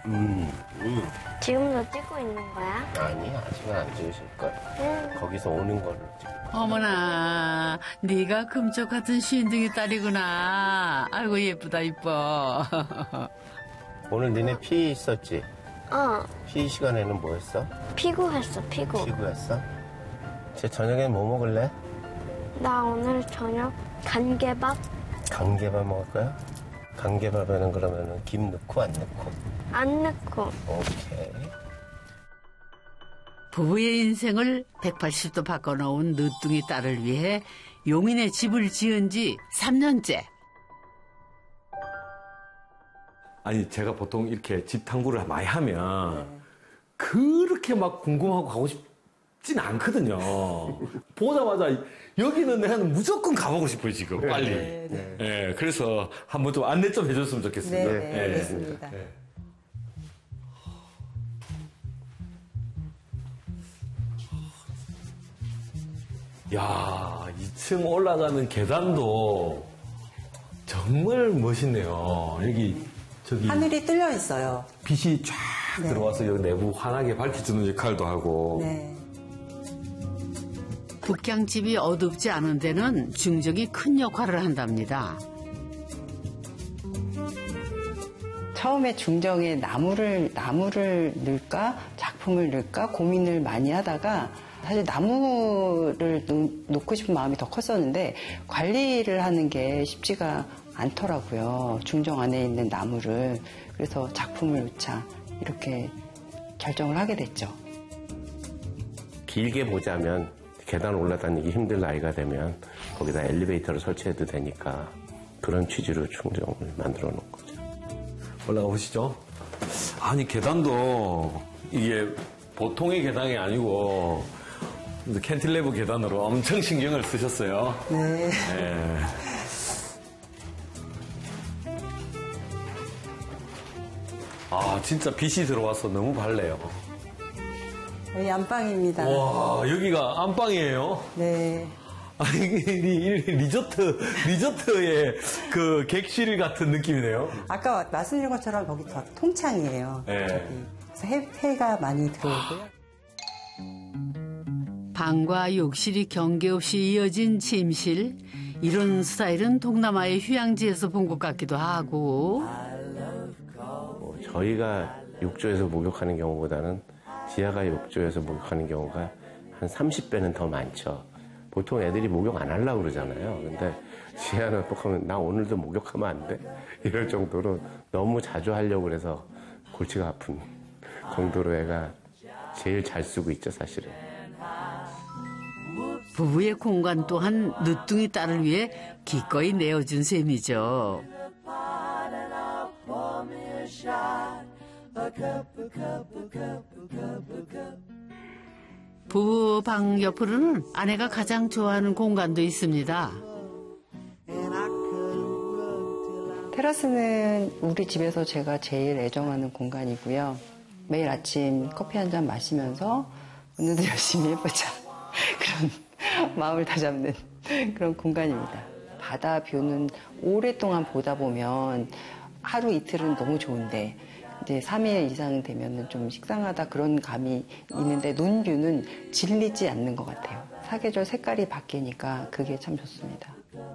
지금도 찍고 있는 거야? 아니, 아직은 안 찍으실걸. 응. 거기서 오는 거를 찍고. 어머나, 네가 금쪽 같은 쉰둥이 딸이구나. 아이고 예쁘다 이뻐. 오늘 니네 피 있었지? 피 시간에는 뭐 했어? 피구했어, 피구. 피구했어? 제 저녁엔 뭐 먹을래? 나 오늘 저녁 간개밥? 간개밥 먹을 거야? 간개밥에는 그러면은 김 넣고 안 넣고? 안 넣고. 오케이. 부부의 인생을 180도 바꿔놓은 늦둥이 딸을 위해 용인에 집을 지은 지 3년째. 아니, 제가 보통 이렇게 집 탐구를 많이 하면 그렇게 막 궁금하고 가고 싶진 않거든요. 보자마자 여기는 내가 무조건 가보고 싶어요, 지금. 빨리. 네, 그래서 한번 좀 안내 좀 해줬으면 좋겠습니다. 네, 알겠습니다. 네. 야, 2층 올라가는 계단도 정말 멋있네요. 여기 저기 하늘이 뚫려 있어요. 빛이 쫙 네. 들어와서 여기 내부 환하게 밝혀주는 역할도 하고. 네. 북향집이 어둡지 않은 데는 중정이 큰 역할을 한답니다. 처음에 중정에 나무를 넣을까 작품을 넣을까 고민을 많이 하다가 사실 나무를 놓고 싶은 마음이 더 컸었는데 관리를 하는 게 쉽지가 않더라고요. 중정 안에 있는 나무를. 그래서 작품을 놓자 이렇게 결정을 하게 됐죠. 길게 보자면 계단 올라다니기 힘들 나이가 되면 거기다 엘리베이터를 설치해도 되니까 그런 취지로 중정을 만들어 놓은 거죠. 올라가 보시죠. 아니, 계단도 이게 보통의 계단이 아니고 캔틸레버 계단으로 엄청 신경을 쓰셨어요. 네. 네. 아, 진짜 빛이 들어와서 너무 밝네요. 여기 안방입니다. 와, 여기가 안방이에요? 네. 아니, 리조트의 그 객실 같은 느낌이네요. 아까 말씀드린 것처럼 거기 다 통창이에요. 네. 저기. 그래서 해가 많이 들어오고요. 방과 욕실이 경계 없이 이어진 침실. 이런 스타일은 동남아의 휴양지에서 본 것 같기도 하고. 저희가 욕조에서 목욕하는 경우보다는 지하가 욕조에서 목욕하는 경우가 한 30배는 더 많죠. 보통 애들이 목욕 안 하려고 그러잖아요. 근데 지하는 꼭 하면 나 오늘도 목욕하면 안 돼? 이럴 정도로 너무 자주 하려고 그래서 골치가 아픈 정도로 애가 제일 잘 쓰고 있죠, 사실은. 부부의 공간 또한 늦둥이 딸을 위해 기꺼이 내어준 셈이죠. 부부 방 옆으로는 아내가 가장 좋아하는 공간도 있습니다. 테라스는 우리 집에서 제가 제일 애정하는 공간이고요. 매일 아침 커피 한 잔 마시면서 오늘도 열심히 해보자. 그런 마음을 다잡는 그런 공간입니다. 바다 뷰는 오랫동안 보다 보면 하루 이틀은 너무 좋은데 이제 3일 이상 되면은 좀 식상하다 그런 감이 있는데 논뷰는 질리지 않는 것 같아요. 사계절 색깔이 바뀌니까 그게 참 좋습니다.